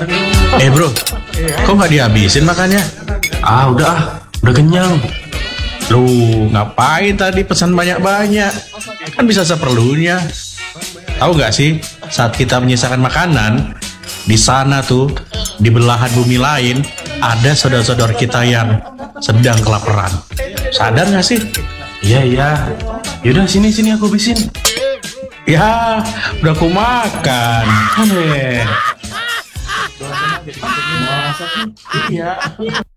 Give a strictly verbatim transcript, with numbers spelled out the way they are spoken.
Eh bro, kok nggak dihabisin makannya? Ah udah ah, udah kenyang. Lu ngapain tadi pesan banyak-banyak? Kan bisa seperlunya. Tahu nggak sih, saat kita menyisakan makanan, di sana tuh, di belahan bumi lain, ada saudara-saudara kita yang sedang kelaparan. Sadar nggak sih? Iya iya. Yaudah sini sini aku habisin. Ya, udah aku makan. Heh. Iya.